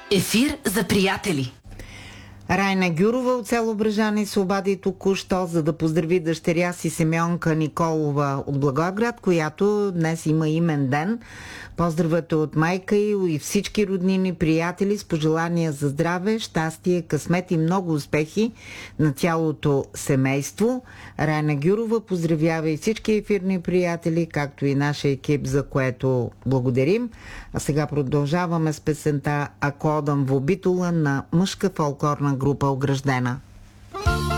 Ефир за приятели. Райна Гюрова от село Брежани се обади току-що, за да поздрави дъщеря си Симеонка Николова от Благоевград, която днес има имен ден. Поздравът от майка и всички роднини, приятели с пожелания за здраве, щастие, късмет и много успехи на цялото семейство. Райна Гюрова поздравява и всички ефирни приятели, както и нашия екип, за което благодарим. А сега продължаваме с песента "Ако одам во битола" на мъжка фолклорна група Ограждена.